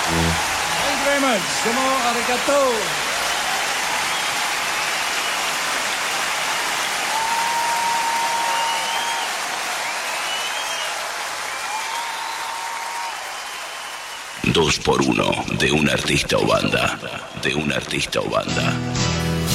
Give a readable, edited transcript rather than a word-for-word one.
Thank you very much. Domo arigato. Dos por uno de un artista o banda.